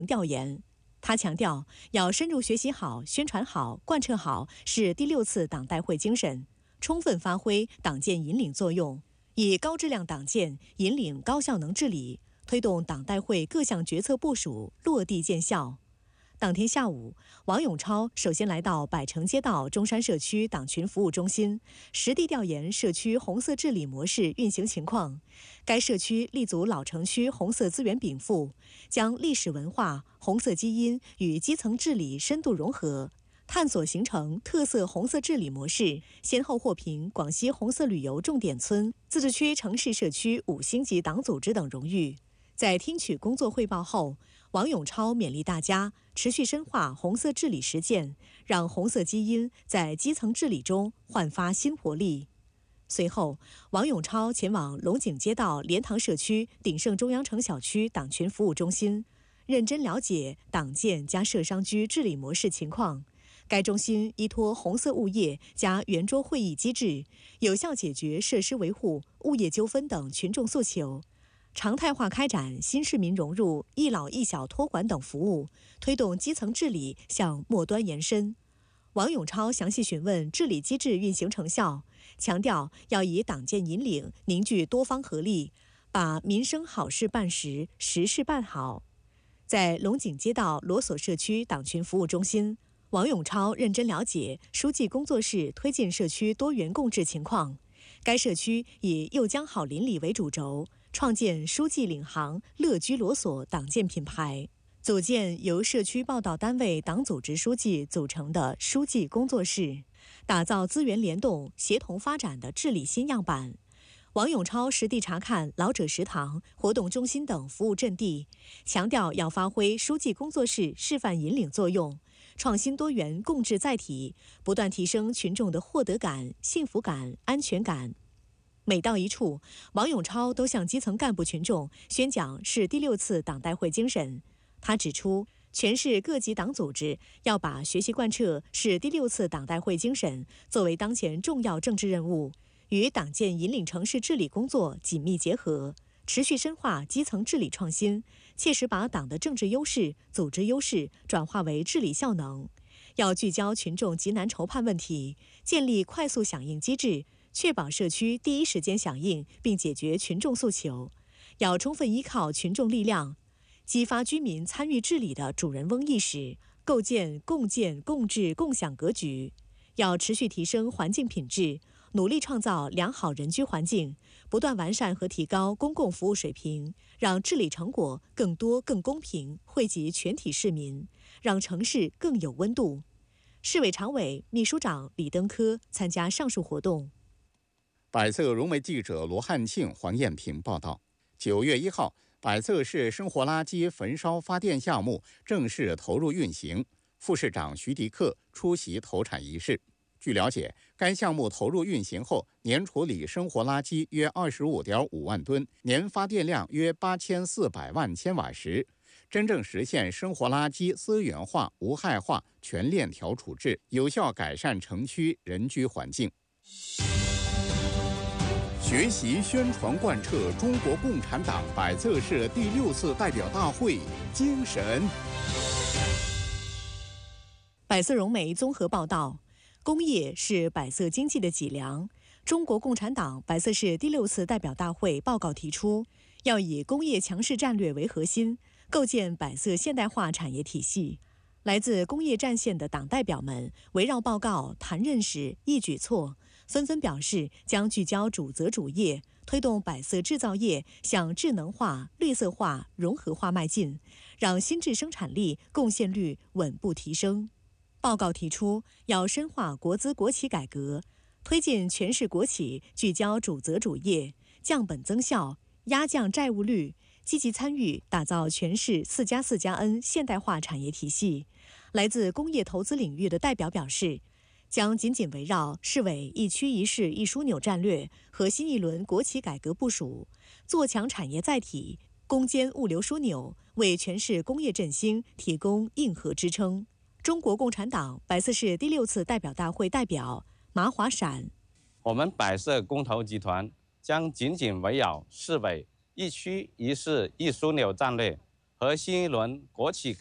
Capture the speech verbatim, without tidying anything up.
调研。他强调，要深入学习好、宣传好、贯彻好是第六次党代会精神，充分发挥党建引领作用，以高质量党建引领高效能治理，推动党代会各项决策部署落地见效。当天下午，王永超首先来到百城街道中山社区党群服务中心，实地调研社区红色治理模式运行情况。该社区立足老城区红色资源禀赋，将历史文化、红色基因与基层治理深度融合，探索形成特色红色治理模式，先后获评广西红色旅游重点村、自治区城市社区五星级党组织等荣誉。在听取工作汇报后，王永超勉励大家持续深化红色治理实践，让红色基因在基层治理中焕发新活力。随后，王永超前往龙井街道莲塘社区鼎盛中央城小区党群服务中心，认真了解党建加社商居治理模式情况。该中心依托红色物业加圆桌会议机制，有效解决设施维护、物业纠纷等群众诉求。常态化开展新市民融入一老一小托管等服务，推动基层治理向末端延伸。王永超详细询问治理机制运行成效，强调要以党建引领，凝聚多方合力，把民生好事办实，实事办好。在龙井街道罗索社区党群服务中心，王永超认真了解书记工作室推进社区多元共治情况。该社区以又江好邻里为主轴，创建书记领航乐居罗索党建品牌，组建由社区报道单位党组织书记组成的书记工作室，打造资源联动、协同发展的治理新样板。王永超实地查看老者食堂、活动中心等服务阵地，强调要发挥书记工作室示范引领作用，创新多元共治载体，不断提升群众的获得感、幸福感、安全感。每到一处，王永超都向基层干部群众宣讲市第六次党代会精神。他指出，全市各级党组织要把学习贯彻市第六次党代会精神作为当前重要政治任务，与党建引领城市治理工作紧密结合，持续深化基层治理创新，切实把党的政治优势、组织优势转化为治理效能。要聚焦群众急难愁盼问题，建立快速响应机制，确保社区第一时间响应并解决群众诉求。要充分依靠群众力量，激发居民参与治理的主人翁意识，构建共建共治共享格局。要持续提升环境品质，努力创造良好人居环境，不断完善和提高公共服务水平，让治理成果更多更公平，惠及全体市民，让城市更有温度。市委常委、秘书长李登科参加上述活动。 百色融媒记者罗汉庆、黄艳平报道。九月一号，百色市生活垃圾焚烧发电项目正式投入运行，副市长徐迪克出席投产仪式。据了解，该项目投入运行后，年处理生活垃圾约二十五点五万吨，年发电量约八千四百万千瓦时，真正实现生活垃圾资源化、无害化、全链条处置，有效改善城区人居环境。学习宣传贯彻中国共产党百色市第六次代表大会精神。 百色融媒综合报道，工业是百色经济的脊梁。中国共产党百色市第六次代表大会报告提出，要以工业强势战略为核心，构建百色现代化产业体系。来自工业战线的党代表们围绕报告谈认识、议举措，纷纷表示将聚焦主责主业，推动百色制造业向智能化、绿色化、融合化迈进，让新质生产力贡献率稳步提升。报告提出，要深化国资国企改革，推进全市国企聚焦主责主业，降本增效，压降债务率，积极参与打造全市四加四加 N 现代化产业体系。来自工业投资领域的代表表示，将紧紧围绕市委一区一市一枢纽战略和新一轮国企改革部署，做强产业载体、攻坚物流枢纽，为全市工业振兴提供硬核支撑。中国共产党百色市第六次代表大会代表马华闪， 我们百色工投集团将紧紧围绕市委一区一市一枢纽战略和新一轮国企